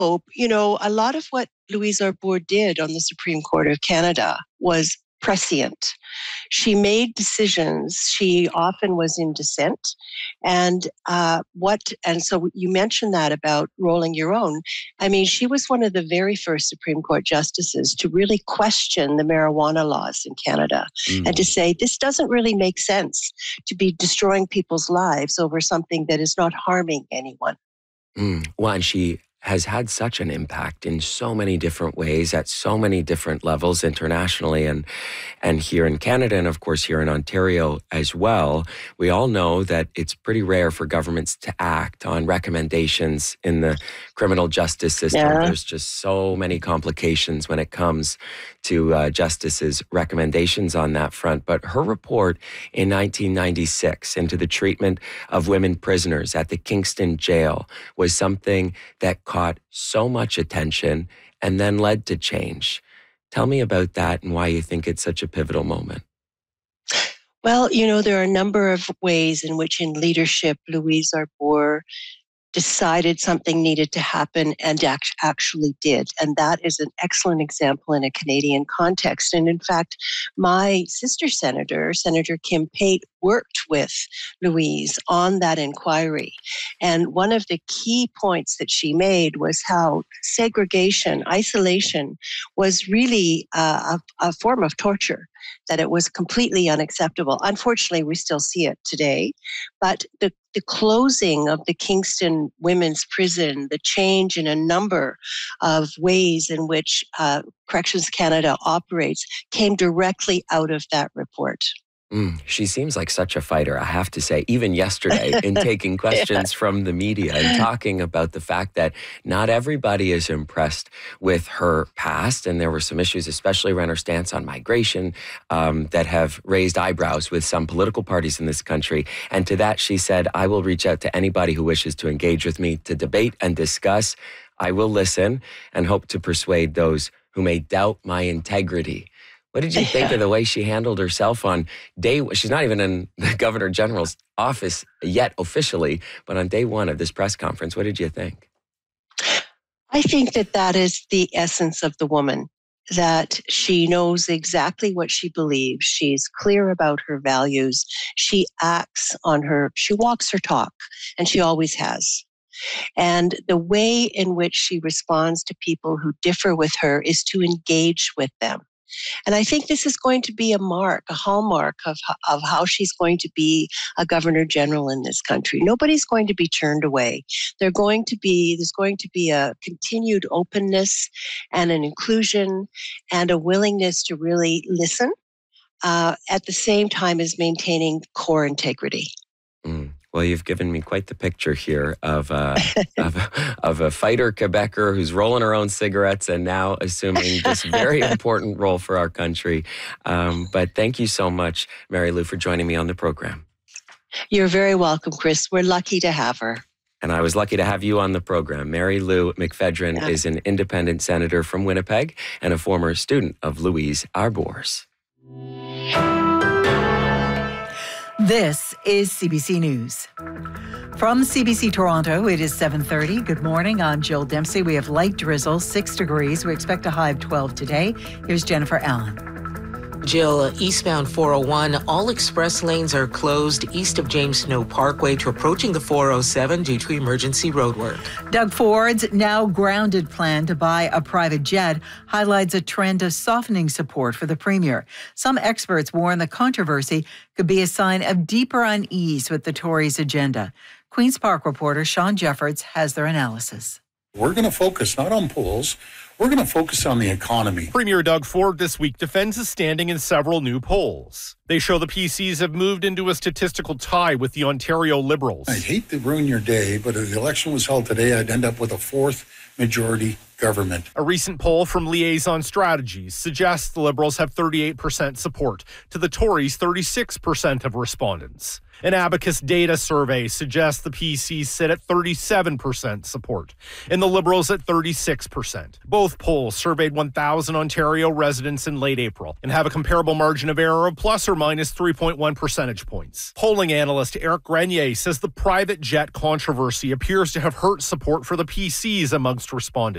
hope, a lot of what Louise Arbour did on the Supreme Court of Canada was prescient. She made decisions. She often was in dissent. And so you mentioned that about rolling your own. I mean, she was one of the very first Supreme Court justices to really question the marijuana laws in Canada and to say, this doesn't really make sense to be destroying people's lives over something that is not harming anyone. Well, and she has had such an impact in so many different ways at so many different levels internationally and here in Canada and of course here in Ontario as well. We all know that it's pretty rare for governments to act on recommendations in the criminal justice system. Yeah. There's just so many complications when it comes to justices' recommendations on that front. But her report in 1996 into the treatment of women prisoners at the Kingston jail was something that caught so much attention and then led to change. Tell me about that and why you think it's such a pivotal moment. Well, there are a number of ways in which in leadership, Louise Arbour decided something needed to happen and actually did. And that is an excellent example in a Canadian context. And in fact, my sister senator, Senator Kim Pate, worked with Louise on that inquiry. And one of the key points that she made was how segregation, isolation, was really a form of torture, that it was completely unacceptable. Unfortunately, we still see it today. But the closing of the Kingston Women's Prison, the change in a number of ways in which Corrections Canada operates, came directly out of that report. She seems like such a fighter, I have to say, even yesterday in taking questions from the media and talking about the fact that not everybody is impressed with her past. And there were some issues, especially around her stance on migration, that have raised eyebrows with some political parties in this country. And to that, she said, I will reach out to anybody who wishes to engage with me to debate and discuss. I will listen and hope to persuade those who may doubt my integrity. What did you think of the way she handled herself on day? She's not even in the Governor General's office yet officially, but on day one of this press conference, what did you think? I think that is the essence of the woman, that she knows exactly what she believes. She's clear about her values. She walks her talk, and she always has. And the way in which she responds to people who differ with her is to engage with them. And I think this is going to be a hallmark of how she's going to be a Governor General in this country. Nobody's going to be turned away. There's going to be a continued openness and an inclusion and a willingness to really listen at the same time as maintaining core integrity. Well, you've given me quite the picture here of a fighter Quebecer who's rolling her own cigarettes and now assuming this very important role for our country. But thank you so much, Mary Lou, for joining me on the program. You're very welcome, Chris. We're lucky to have her. And I was lucky to have you on the program. Mary Lou McPhedran is an independent senator from Winnipeg and a former student of Louise Arbour's. This is CBC News. From CBC Toronto, it is 7:30. Good morning. I'm Jill Dempsey. We have light drizzle, 6 degrees. We expect a high of 12 today. Here's Jennifer Allen. Jill, eastbound 401, all express lanes are closed east of James Snow Parkway to approaching the 407 due to emergency roadwork. Doug Ford's now grounded plan to buy a private jet highlights a trend of softening support for the Premier. Some experts warn the controversy could be a sign of deeper unease with the Tories' agenda. Queen's Park reporter Sean Jeffords has their analysis. We're going to focus not on polls. We're going to focus on the economy. Premier Doug Ford this week defends his standing in several new polls. They show the PCs have moved into a statistical tie with the Ontario Liberals. I hate to ruin your day, but if the election was held today, I'd end up with a fourth majority government. A recent poll from Liaison Strategies suggests the Liberals have 38% support to the Tories' 36% of respondents. An Abacus data survey suggests the PCs sit at 37% support and the Liberals at 36%. Both polls surveyed 1,000 Ontario residents in late April and have a comparable margin of error of plus or minus 3.1 percentage points. Polling analyst Eric Grenier says the private jet controversy appears to have hurt support for the PCs amongst respondents.